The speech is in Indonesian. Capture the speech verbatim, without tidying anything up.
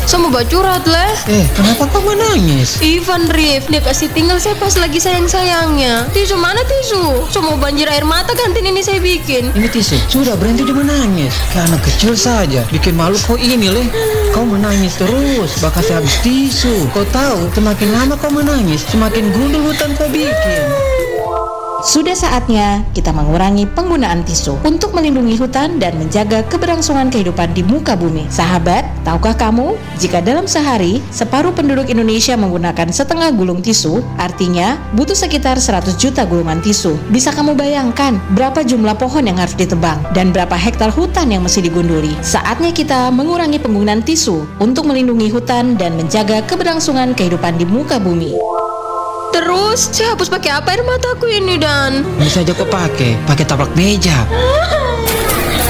Saya mau curhat leh. Eh, kenapa kau menangis? Ivan Rif, dia kasih tinggal saya pas lagi sayang-sayangnya. Tisu mana tisu? Saya mau banjir air mata kantin ini saya bikin. Ini tisu, sudah berhenti dia menangis. Kayak anak kecil saja, bikin malu kau ini leh. Kau menangis terus, bakal saya habis tisu. Kau tahu, semakin lama kau menangis, semakin gundul hutan kau bikin. Sudah saatnya kita mengurangi penggunaan tisu untuk melindungi hutan dan menjaga keberlangsungan kehidupan di muka bumi. Sahabat, tahukah kamu jika dalam sehari separuh penduduk Indonesia menggunakan setengah gulung tisu, artinya butuh sekitar seratus juta gulungan tisu. Bisa kamu bayangkan berapa jumlah pohon yang harus ditebang dan berapa hektar hutan yang mesti digunduli? Saatnya kita mengurangi penggunaan tisu untuk melindungi hutan dan menjaga keberlangsungan kehidupan di muka bumi. Terus, saya hapus pakai apa air mataku ini, Dan? Bisa aja kau pakai, pakai taplak meja.